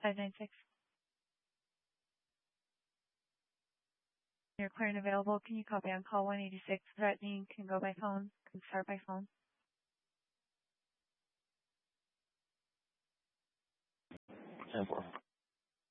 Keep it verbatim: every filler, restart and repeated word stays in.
five nine six. You're clear and available. Can you copy on call one eighty-six? Threatening can go by phone, can start by phone. ten four.